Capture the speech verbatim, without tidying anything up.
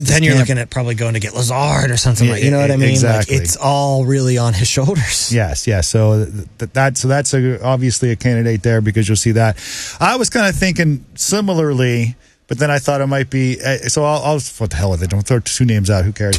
then you're camp. looking at probably going to get Lazard or something Yeah, like. You know what I mean? exactly. Like, it's all really on his shoulders. Yes, yes. So th- that so that's a, obviously a candidate there because you'll see that. I was kind of thinking similarly, but then I thought it might be. Uh, so I'll, I'll what the hell with it? Don't throw two names out. Who cares?